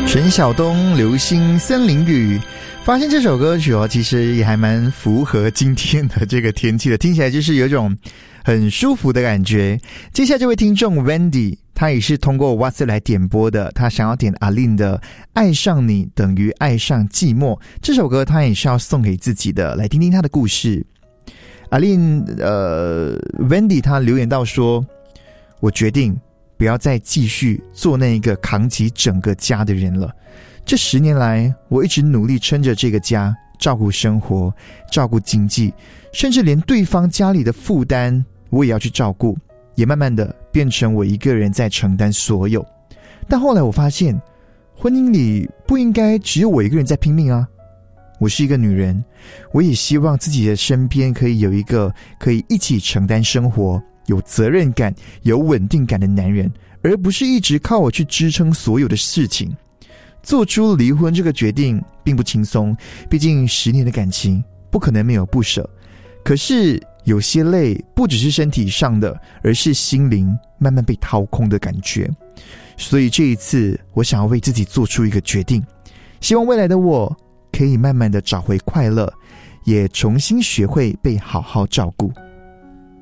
陈晓东流星森林雨，发现这首歌曲其实也还蛮符合今天的这个天气的，听起来就是有一种很舒服的感觉。接下来这位听众 Wendy， 他也是通过 WhatsApp 来点播的，他想要点阿令的爱上你等于爱上寂寞，这首歌他也是要送给自己的，来听听他的故事。阿令Wendy 他留言到说，我决定不要再继续做那一个扛起整个家的人了。这10年来，我一直努力撑着这个家，照顾生活，照顾经济，甚至连对方家里的负担我也要去照顾，也慢慢的变成我一个人在承担所有。但后来我发现，婚姻里不应该只有我一个人在拼命啊。我是一个女人，我也希望自己的身边可以有一个可以一起承担生活，有责任感，有稳定感的男人，而不是一直靠我去支撑所有的事情。做出离婚这个决定并不轻松，毕竟10年的感情不可能没有不舍。可是有些累不只是身体上的，而是心灵慢慢被掏空的感觉。所以这一次我想要为自己做出一个决定，希望未来的我可以慢慢的找回快乐，也重新学会被好好照顾。